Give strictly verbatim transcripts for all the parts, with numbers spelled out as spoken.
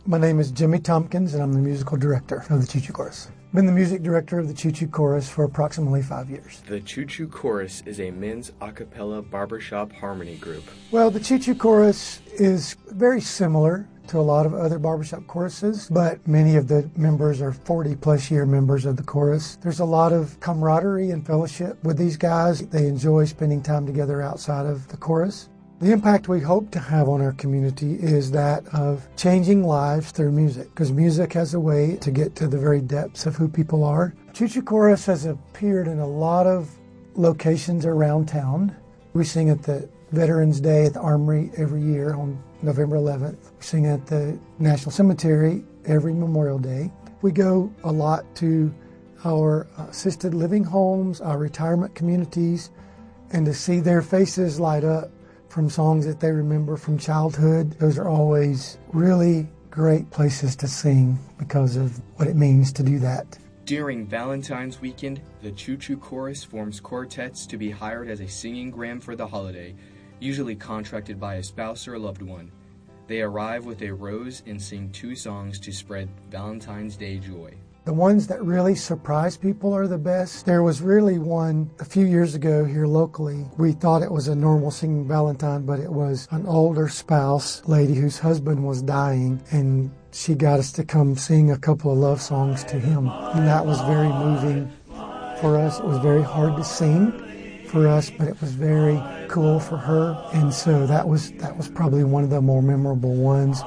My name is Jimmy Tompkins, and I'm the musical director of the Choo Choo Chorus. I've been the music director of the Choo Choo Chorus for approximately five years. The Choo Choo Chorus is a men's a cappella barbershop harmony group. Well, the Choo Choo Chorus is very similar to a lot of other barbershop choruses, but many of the members are forty plus year members of the chorus. There's a lot of camaraderie and fellowship with these guys. They enjoy spending time together outside of the chorus. The impact we hope to have on our community is that of changing lives through music, because music has a way to get to the very depths of who people are. Choo Choo Chorus has appeared in a lot of locations around town. We sing at the Veterans Day at the Armory every year on November eleventh. We sing at the National Cemetery every Memorial Day. We go a lot to our assisted living homes, our retirement communities, and to see their faces light up from songs that they remember from childhood. Those are always really great places to sing because of what it means to do that. During Valentine's weekend, the Choo Choo Chorus forms quartets to be hired as a singing gram for the holiday, usually contracted by a spouse or a loved one. They arrive with a rose and sing two songs to spread Valentine's Day joy. The ones that really surprise people are the best. There was really one a few years ago here locally. We thought it was a normal singing Valentine, but it was an older spouse lady whose husband was dying, and she got us to come sing a couple of love songs to him. And that was very moving for us. It was very hard to sing for us, but it was very cool for her. And so that was that was probably one of the more memorable ones.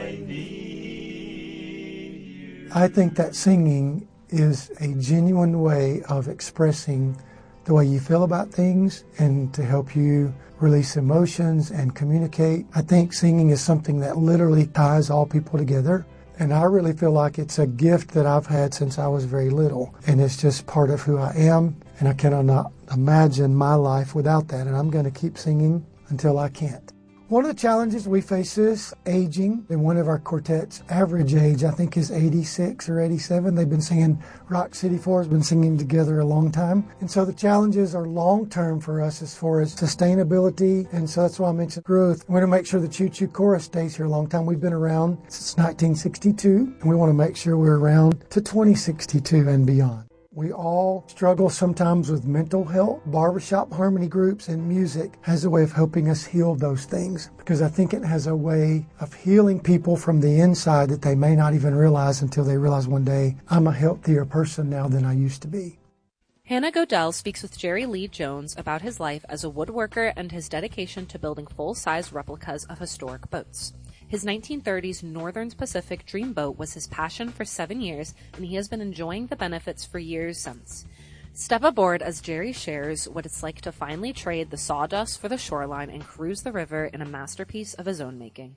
I think that singing is a genuine way of expressing the way you feel about things and to help you release emotions and communicate. I think singing is something that literally ties all people together. And I really feel like it's a gift that I've had since I was very little. And it's just part of who I am. And I cannot imagine my life without that. And I'm going to keep singing until I can't. One of the challenges we face is aging. In one of our quartets, average age, I think, is eighty-six or eighty-seven. They've been singing Rock City four, has been singing together a long time. And so the challenges are long-term for us as far as sustainability. And so that's why I mentioned growth. We want to make sure the Choo Choo Chorus stays here a long time. We've been around since nineteen sixty-two, and we want to make sure we're around to twenty sixty-two and beyond. We all struggle sometimes with mental health. Barbershop harmony groups and music has a way of helping us heal those things, because I think it has a way of healing people from the inside that they may not even realize until they realize one day, I'm a healthier person now than I used to be. Hannah Godell speaks with Jerry Lee Jones about his life as a woodworker and his dedication to building full-size replicas of historic boats. His nineteen thirties Northern Pacific Dreamboat was his passion for seven years, and he has been enjoying the benefits for years since. Step aboard as Jerry shares what it's like to finally trade the sawdust for the shoreline and cruise the river in a masterpiece of his own making.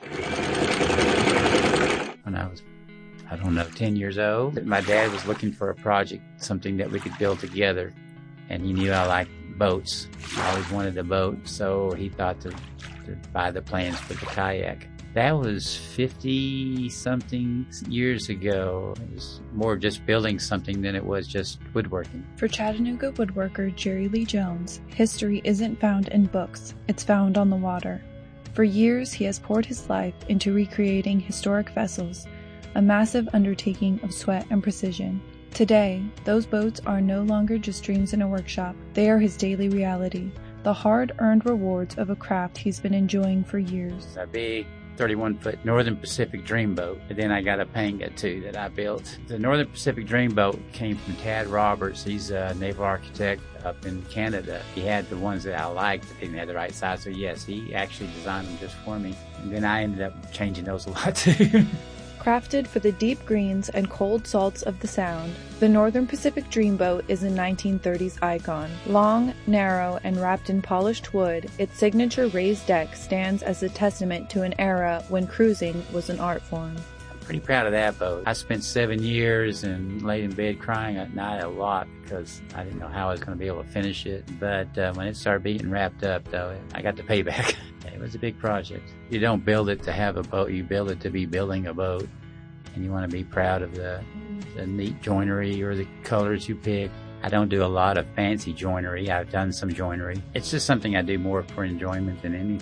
When I was, I don't know, ten years old, my dad was looking for a project, something that we could build together, and he knew I liked boats. I always wanted a boat, so he thought to, to buy the plans for the kayak. That was fifty-something years ago. It was more just building something than it was just woodworking. For Chattanooga woodworker Jerry Lee Jones, history isn't found in books, it's found on the water. For years, he has poured his life into recreating historic vessels, a massive undertaking of sweat and precision. Today, those boats are no longer just dreams in a workshop. They are his daily reality, the hard-earned rewards of a craft he's been enjoying for years. A big thirty-one foot Northern Pacific Dreamboat. And then I got a Panga too that I built. The Northern Pacific Dreamboat came from Tad Roberts. He's a naval architect up in Canada. He had the ones that I liked, but didn't have the right size. So yes, he actually designed them just for me. And then I ended up changing those a lot too. Crafted for the deep greens and cold salts of the Sound, the Northern Pacific Dreamboat is a nineteen thirties icon. Long, narrow, and wrapped in polished wood, its signature raised deck stands as a testament to an era when cruising was an art form. I'm pretty proud of that boat. I spent seven years and laid in bed crying at night a lot because I didn't know how I was going to be able to finish it. But uh, when it started being wrapped up, though, I got the payback. It was a big project. You don't build it to have a boat, you build it to be building a boat. And you want to be proud of the, the neat joinery or the colors you pick. I don't do a lot of fancy joinery. I've done some joinery. It's just something I do more for enjoyment than anything.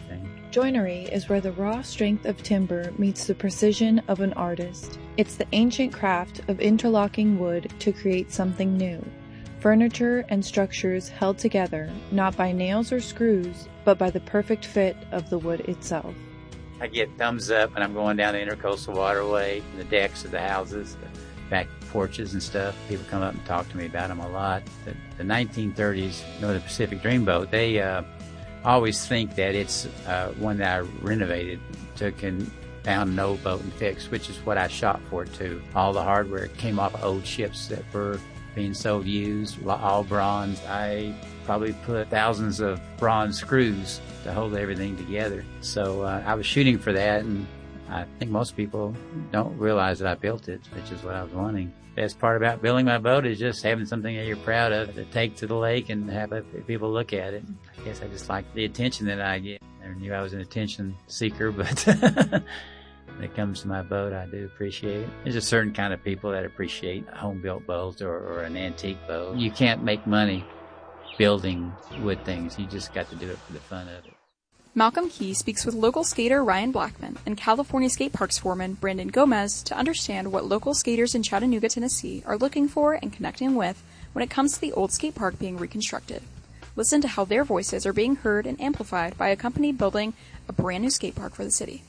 Joinery is where the raw strength of timber meets the precision of an artist. It's the ancient craft of interlocking wood to create something new. Furniture and structures held together, not by nails or screws, but by the perfect fit of the wood itself. I get thumbs up when I'm going down the Intercoastal Waterway, the decks of the houses, the back porches and stuff. People come up and talk to me about them a lot. The, the nineteen thirties Northern Pacific Dreamboat, they uh, always think that it's uh, one that I renovated, took and found an old boat and fixed, which is what I shot for too. All the hardware came off of old ships that were being sold used, all bronze. I probably put thousands of bronze screws to hold everything together. So uh, I was shooting for that, and I think most people don't realize that I built it, which is what I was wanting. Best part about building my boat is just having something that you're proud of to take to the lake and have people look at it. I guess I just like the attention that I get. I never knew I was an attention seeker, but when it comes to my boat, I do appreciate it. There's a certain kind of people that appreciate home-built boats or, or an antique boat. You can't make money building wood things. You just got to do it for the fun of it. Malcolm Key speaks with local skater Ryan Blackman and California Skate Parks foreman Brandon Gomez to understand what local skaters in Chattanooga, Tennessee are looking for and connecting with when it comes to the old skate park being reconstructed. Listen to how their voices are being heard and amplified by a company building a brand new skate park for the city.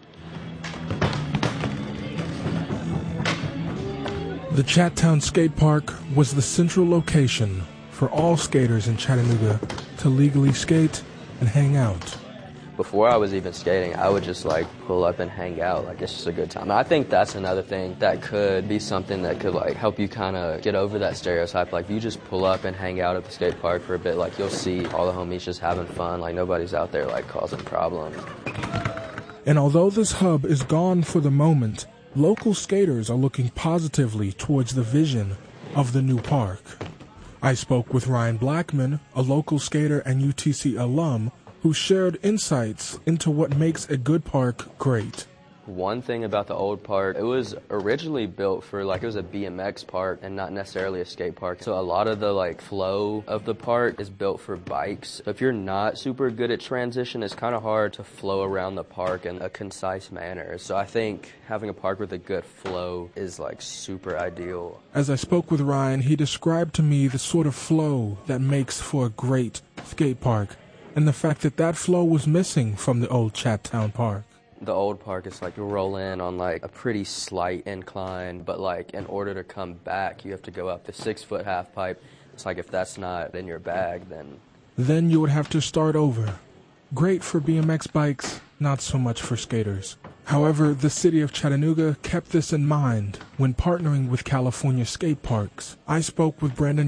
The Chattown Skate Park was the central location for all skaters in Chattanooga to legally skate and hang out. Before I was even skating, I would just like pull up and hang out. Like, it's just a good time. And I think that's another thing that could be something that could like help you kind of get over that stereotype. Like, if you just pull up and hang out at the skate park for a bit, like, you'll see all the homies just having fun. Like, nobody's out there like causing problems. And although this hub is gone for the moment, local skaters are looking positively towards the vision of the new park. I spoke with Ryan Blackman, a local skater and U T C alum, who shared insights into what makes a good park great. One thing about the old park, it was originally built for like, it was a B M X park and not necessarily a skate park. So a lot of the like flow of the park is built for bikes. If you're not super good at transition, it's kind of hard to flow around the park in a concise manner. So I think having a park with a good flow is like super ideal. As I spoke with Ryan, he described to me the sort of flow that makes for a great skate park, and the fact that that flow was missing from the old Chattown Park. The old park is like you roll in on like a pretty slight incline, but like in order to come back, you have to go up the six foot half pipe. It's like if that's not in your bag, then... Then you would have to start over. Great for B M X bikes, not so much for skaters. However, the city of Chattanooga kept this in mind when partnering with California Skate Parks. I spoke with Brandon